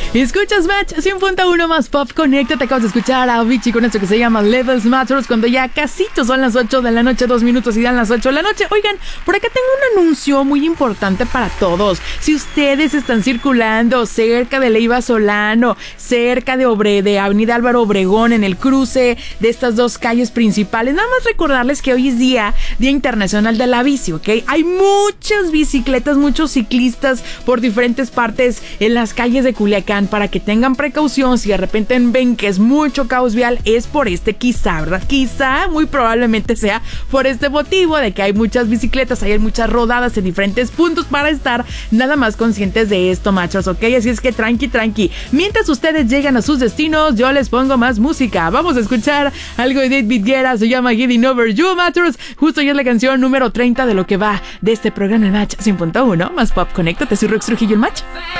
Escuchas Match 100.1 más Pop. Conéctate, acabas de escuchar a Avicii con esto que se llama Levels Matters, cuando ya casito son las 8 de la noche, 2 minutos y dan las 8 de la noche. Oigan, por acá tengo un anuncio muy importante para todos. Si ustedes están circulando cerca de Leiva Solano, cerca de Avenida Álvaro Obregón, en el cruce de estas dos calles principales, nada más recordarles que hoy es Día Internacional de la Bici, ¿ok? Hay muchas bicicletas, muchos ciclistas por diferentes partes en las calles de Culiacán, para que tengan precaución. Si de repente ven que es mucho caos vial, es por quizá, ¿verdad? Quizá, muy probablemente sea por este motivo de que hay muchas bicicletas, hay muchas rodadas en diferentes puntos, para estar nada más conscientes de esto, machos, ¿ok? Así es que tranqui. Mientras ustedes llegan a sus destinos, yo les pongo más música. Vamos a escuchar algo de David Guetta, se llama Getting Over You, machos. Justo ya es la canción número 30 de lo que va de este programa, el Match 100.1 más Pop. Conéctate, soy Rox Trujillo, el Match.